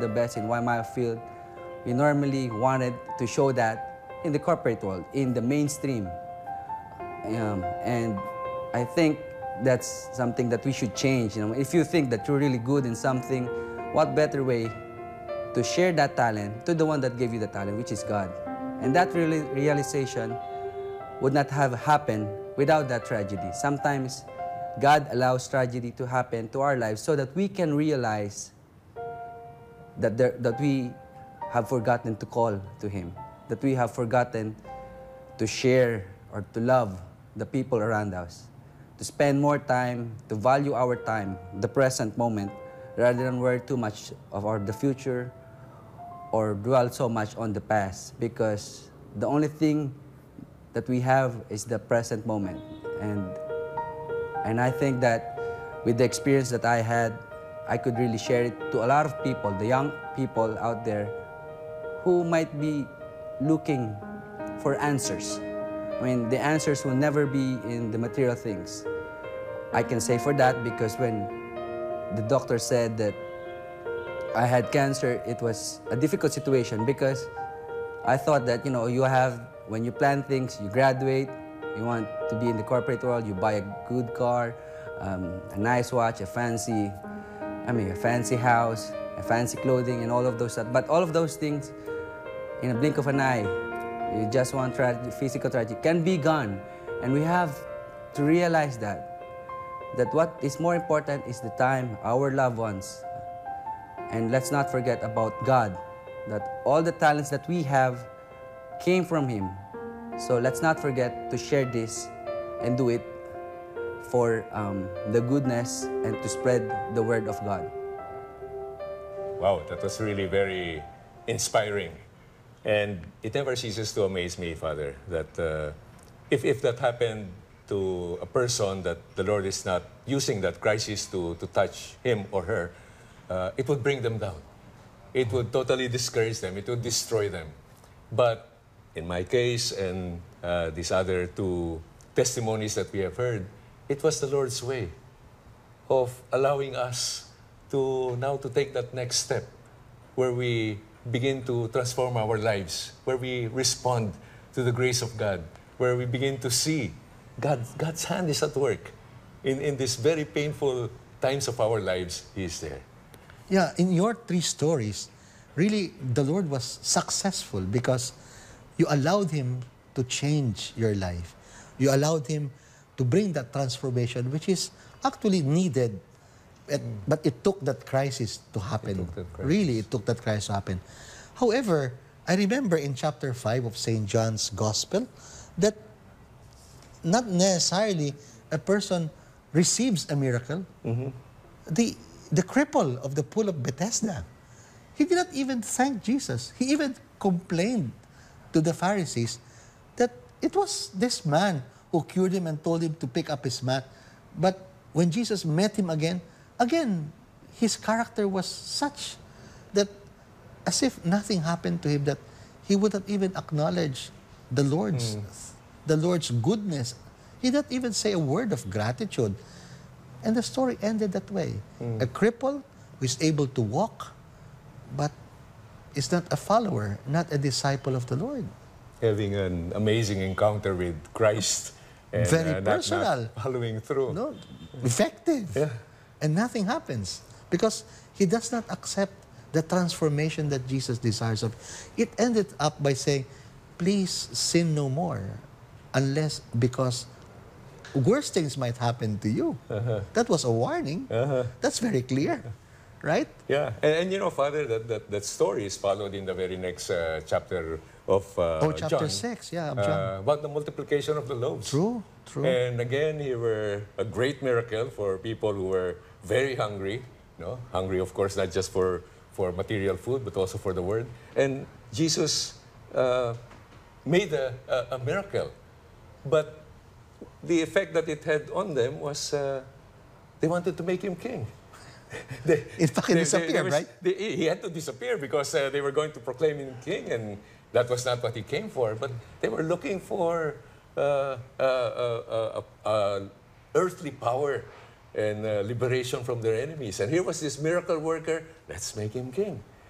the best in 1 mile field, we normally wanted to show that in the corporate world, in the mainstream. And I think that's something that we should change. If you think that you're really good in something, what better way to share that talent to the one that gave you the talent, which is God. And that realization would not have happened without that tragedy. Sometimes God allows tragedy to happen to our lives so that we can realize that we have forgotten to call to Him, that we have forgotten to share or to love the people around us, to spend more time, to value our time, the present moment, rather than worry too much of the future or dwell so much on the past, because the only thing that we have is the present moment. And I think that with the experience that I had, I could really share it to a lot of people, the young people out there who might be looking for answers. I mean, the answers will never be in the material things. I can say for that because when the doctor said that I had cancer, it was a difficult situation because I thought that, when you plan things, you graduate, you want to be in the corporate world, you buy a good car, a nice watch, a fancy house, a fancy clothing, and all of those stuff. But all of those things, in a blink of an eye, you just want physical tragedy, can be gone. And we have to realize that what is more important is the time, our loved ones. And let's not forget about God, that all the talents that we have came from Him. So let's not forget to share this and do it for the goodness and to spread the word of God. Wow, that was really very inspiring. And it never ceases to amaze me, Father, that if that happened to a person that the Lord is not using that crisis to touch him or her, it would bring them down. It would totally discourage them. It would destroy them. But in my case and these other two testimonies that we have heard, it was the Lord's way of allowing us to now to take that next step where we begin to transform our lives, where we respond to the grace of God, where we begin to see God's hand is at work. In these very painful times of our lives, He is there. Yeah, in your three stories, really the Lord was successful because you allowed Him to change your life. You allowed Him to bring that transformation, which is actually needed. But it took that crisis to happen. Really, it took that crisis to happen. However, I remember in chapter 5 of St. John's Gospel that not necessarily a person receives a miracle. The cripple of the pool of Bethesda, he did not even thank Jesus. He even complained to the Pharisees that it was this man who cured him and told him to pick up his mat. But when Jesus met him again, his character was such that as if nothing happened to him, that he wouldn't even acknowledge the Lord's goodness. He didn't even say a word of gratitude. And the story ended that way. A cripple who is able to walk, but is not a follower, not a disciple of the Lord. Having an amazing encounter with Christ. And, very personal. Not following through. No, effective. Yeah. And nothing happens because he does not accept the transformation that Jesus desires of. It ended up by saying, please sin no more, unless because worse things might happen to you. That was a warning. That's very clear, right? Yeah, and Father, that story is followed in the very next chapter of chapter John. 6, yeah, of John. About the multiplication of the loaves. True. And again, here were a great miracle for people who were very hungry. Hungry, of course, not just for material food, but also for the word. And Jesus made a miracle. But the effect that it had on them was they wanted to make him king. In fact, he disappeared, right? He had to disappear because they were going to proclaim him king, and that was not what he came for. But they were looking for earthly power and liberation from their enemies. And here was this miracle worker, let's make him king.